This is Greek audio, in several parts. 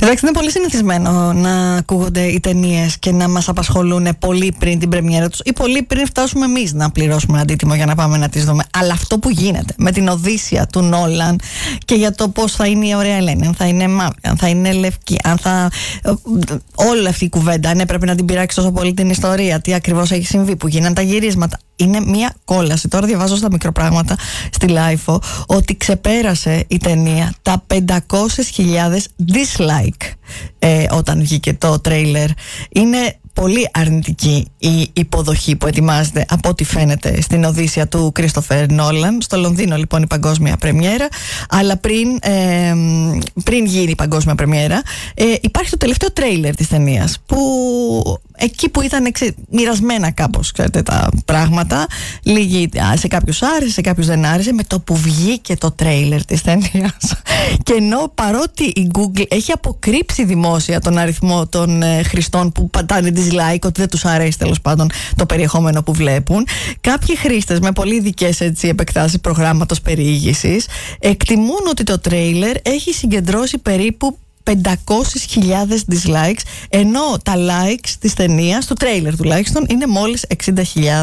Εντάξει, είναι πολύ συνηθισμένο να ακούγονται οι ταινίες και να μας απασχολούν πολύ πριν την πρεμιέρα τους ή πολύ πριν φτάσουμε εμείς να πληρώσουμε ένα αντίτιμο για να πάμε να τις δούμε. Αλλά αυτό που γίνεται με την Οδύσσεια του Νόλαν και για το πώς θα είναι η ωραία Ελένη, αν θα είναι μαύρη, αν θα είναι λευκή, αν θα. Όλη αυτή η κουβέντα, αν έπρεπε να την πειράξει τόσο πολύ την ιστορία, τι ακριβώς έχει συμβεί, που γίνανε τα γυρίσματα. Είναι μια κόλαση. Τώρα διαβάζω στα μικροπράγματα στη Λάιφο ότι ξεπέρασε η ταινία τα 500.000 dislike όταν βγήκε το τρέιλερ. Είναι πολύ αρνητική η υποδοχή που ετοιμάζεται από ό,τι φαίνεται στην Οδύσσεια του Κρίστοφερ Νόλαν. Στο Λονδίνο λοιπόν η παγκόσμια πρεμιέρα. Αλλά πριν γίνει η παγκόσμια πρεμιέρα υπάρχει το τελευταίο τρέιλερ της ταινίας, που εκεί που ήταν μοιρασμένα κάπως, ξέρετε, τα πράγματα. Λίγοι, σε κάποιους άρεσε, σε κάποιους δεν άρεσε. Με το που βγήκε το τρέιλερ της ταινίας, και ενώ παρότι η Google έχει αποκρύψει δημόσια τον αριθμό των χρηστών που πατάνε dislike, ότι δεν τους αρέσει τέλος πάντων το περιεχόμενο που βλέπουν, κάποιοι χρήστες με πολύ ειδικές επεκτάσεις προγράμματος περιήγησης εκτιμούν ότι το τρέιλερ έχει συγκεντρώσει περίπου 500.000 dislikes, ενώ τα likes της ταινίας, του τρέιλερ τουλάχιστον, είναι μόλις 60.000.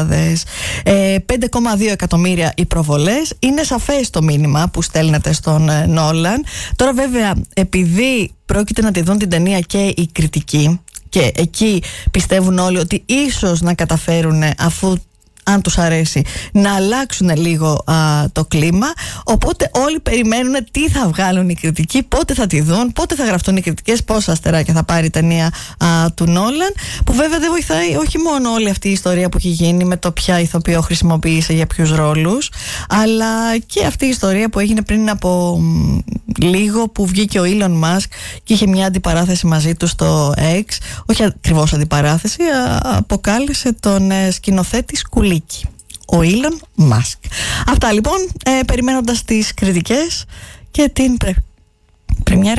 5,2 εκατομμύρια οι προβολές. Είναι σαφές το μήνυμα που στέλνετε στον Νόλαν. Τώρα βέβαια, επειδή πρόκειται να τη δουν την ταινία και οι κριτικοί, και εκεί πιστεύουν όλοι ότι ίσως να καταφέρουν, αφού αν τους αρέσει, να αλλάξουν λίγο το κλίμα. Οπότε όλοι περιμένουν τι θα βγάλουν οι κριτικοί, πότε θα τη δουν, πότε θα γραφτούν οι κριτικές, πόσα αστεράκια θα πάρει η ταινία του Νόλαν. Που βέβαια δεν βοηθάει όχι μόνο όλη αυτή η ιστορία που έχει γίνει με το ποια ηθοποιό χρησιμοποίησε για ποιους ρόλους, αλλά και αυτή η ιστορία που έγινε πριν από λίγο, που βγήκε ο Elon Musk και είχε μια αντιπαράθεση μαζί του στο X. Όχι ακριβώς αντιπαράθεση, αποκάλεσε τον σκηνοθέτη Σκουλίκη, ο Elon Musk. Αυτά λοιπόν, περιμένοντας τις κριτικές και την πρεμιέρα.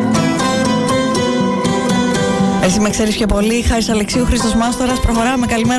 Εσύ με ξέρεις πιο πολύ. Χάρης Αλεξίου, Χρήστος Μάστορας. Προχωράμε. Καλημέρα.